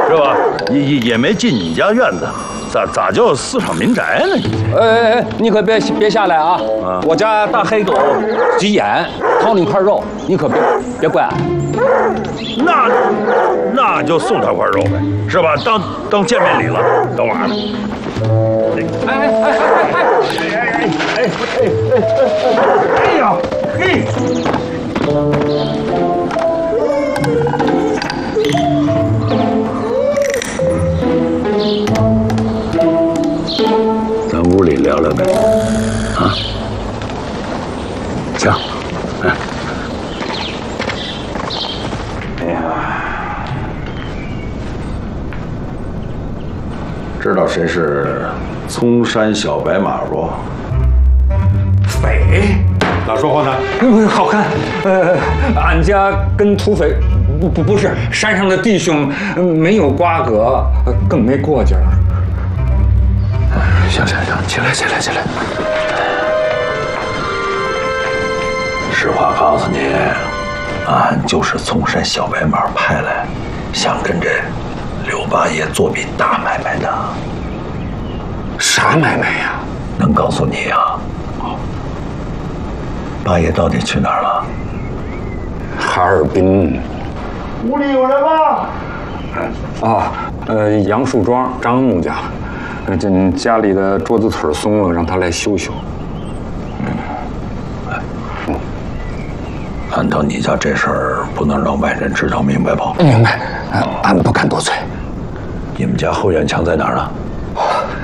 是吧？也没进你家院子，咋叫私闯民宅呢？ 哎，你可别下来啊！我家大黑狗急眼，掏你块肉，你可别怪俺。 那就送他块肉呗，是吧？当见面礼了，等会儿。哎呀，嘿！咱屋里聊聊呗，啊？行，哎。哎呀，知道谁是葱山小白马不？ 匪，哪说话呢？ 好看，俺家跟土匪不是山上的弟兄，没有瓜葛，更没过节儿。 行，起来。实话告诉你，俺就是葱山小白马派来，想跟这刘八爷做笔大买卖的。 啥买卖呀？ 能告诉你啊？八爷到底去哪儿了？ 哈尔滨。 屋里有人吗？ 啊，杨树庄张木家，这家里的桌子腿松了，让他来修修。 按照你家这事儿，不能让外人知道，明白不？ 明白，俺不敢多嘴。 你们家后院墙在哪儿呢？